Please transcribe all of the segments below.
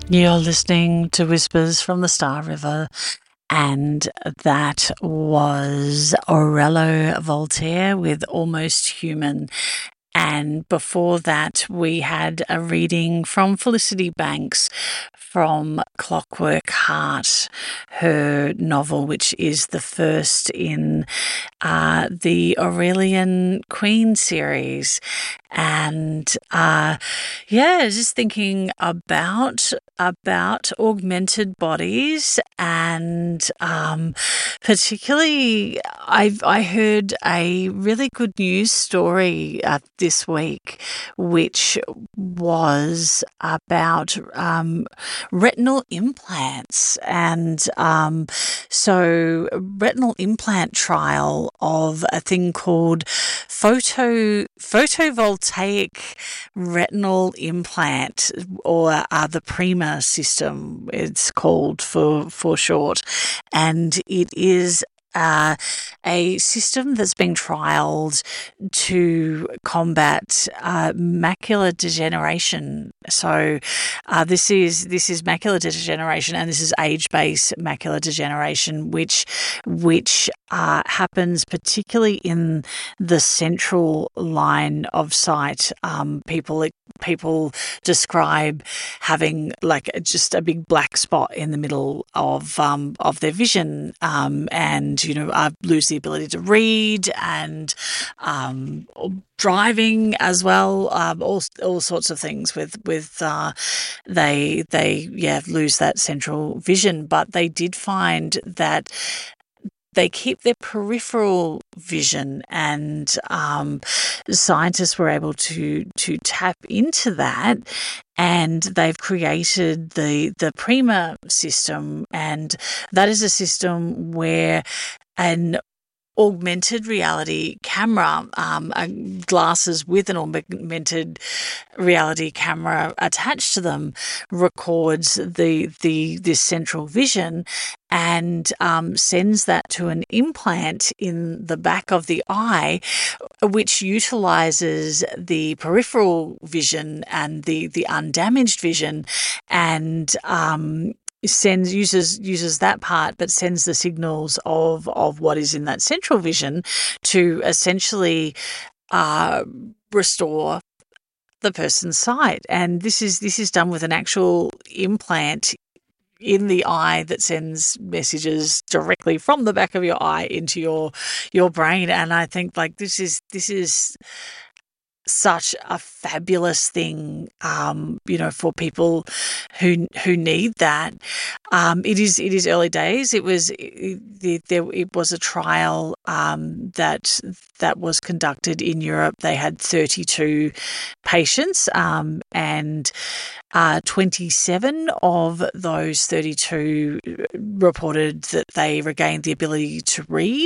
You're listening to Whispers from the Star River, and that was Aurelio Voltaire with Almost Human. And before that, we had a reading from Felicity Banks from Clockwork Heart, her novel, which is the first in the Aurelian Queen series. And just thinking about augmented bodies, and particularly I heard a really good news story this week, which was about retinal implants, and so retinal implant trial of a thing called photovoltaic retinal implant, or the Prima system, it's called for short, and it is a system that's being trialled to combat macular degeneration. So this is macular degeneration, and this is age-based macular degeneration, which happens particularly in the central line of sight. People describe having like just a big black spot in the middle of their vision, and lose the ability to read, and driving as well, all sorts of things with they lose that central vision. But they did find that they keep their peripheral vision, and scientists were able to tap into that, and they've created the Prima system, and that is a system where an augmented reality camera, glasses with an augmented reality camera attached to them, records this central vision, and sends that to an implant in the back of the eye, which utilizes the peripheral vision and the undamaged vision, and uses that part, but sends the signals of what is in that central vision to essentially restore the person's sight. And this is done with an actual implant in the eye that sends messages directly from the back of your eye into your brain. And I think like this is such a fabulous thing, for people who need that. It is early days. It was a trial that was conducted in Europe. They had 32 patients, and 27 of those 32 reported that they regained the ability to read.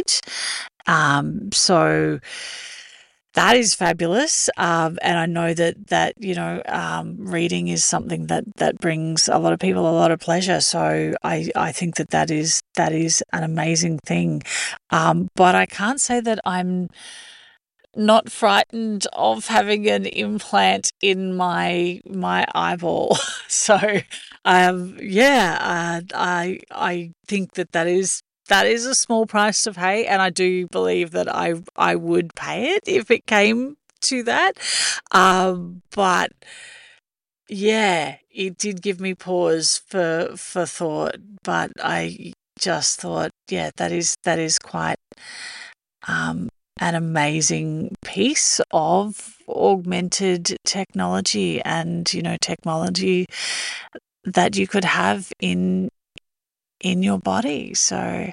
So that is fabulous, and I know that reading is something that brings a lot of people a lot of pleasure. So I think that is an amazing thing, but I can't say that I'm not frightened of having an implant in my eyeball. So I think that is a small price to pay, and I do believe that I would pay it if it came to that. But yeah, it did give me pause for thought. But I just thought, that is quite an amazing piece of augmented technology, and technology that you could have in your body. So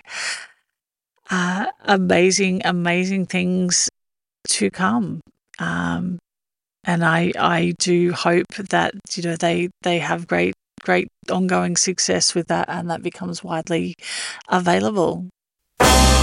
amazing things to come. And I do hope that they have great ongoing success with that, and that becomes widely available.